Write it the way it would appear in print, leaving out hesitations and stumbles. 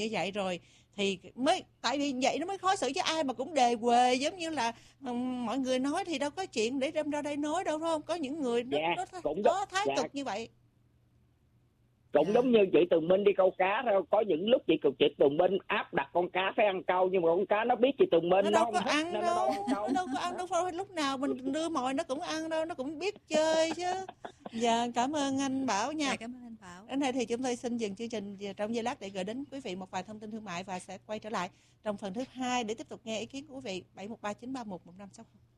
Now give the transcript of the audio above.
như vậy rồi thì mới, tại vì vậy nó mới khó xử, chứ ai mà cũng đề quề giống như là mọi người nói thì đâu có chuyện để đem ra đây nói đâu, phải không? Có những người nó cũng có thái cực như vậy. Cũng giống như chị Tường Minh đi câu cá thôi, có những lúc chị Tường Minh áp đặt con cá phải ăn câu, nhưng mà con cá nó biết chị Tường Minh nó đâu nó có không ăn thích, đâu, nó đâu có ăn đâu, phải lúc nào mình đưa mồi nó cũng ăn đâu, nó cũng biết chơi chứ. Dạ, cảm ơn anh Bảo nha. Dạ, cảm ơn anh Bảo. Đến đây thì chúng tôi xin dừng chương trình trong giây lát để gửi đến quý vị một vài thông tin thương mại, và sẽ quay trở lại trong phần thứ hai để tiếp tục nghe ý kiến của quý vị. 713 931 1560.